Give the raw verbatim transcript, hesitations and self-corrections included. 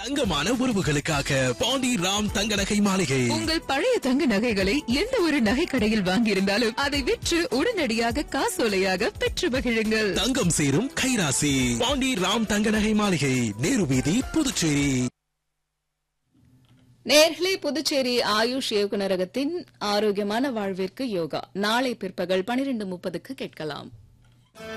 தங்கமான உறவுகளுக்காக பாண்டி ராம் தங்க நகை மாளிகை. உங்கள் பழைய தங்க நகைகளை எந்த ஒரு நகை கடையில் வாங்கியிருந்தாலும் அதை விற்று உடனடியாக காசோலையாக பெற்று மகிழுங்கள். தங்கம் சேரும் கைராசி பாண்டி ராம் தங்க நகை மாளிகை, நேரு வீதி, புதுச்சேரி. நேர்களே, புதுச்சேரி ஆயுஷ் இயக்குநரகத்தின் ஆரோக்கியமான வாழ்விற்கு யோகா நாளை பிற்பகல் பனிரெண்டு முப்பதுக்கு கேட்கலாம்.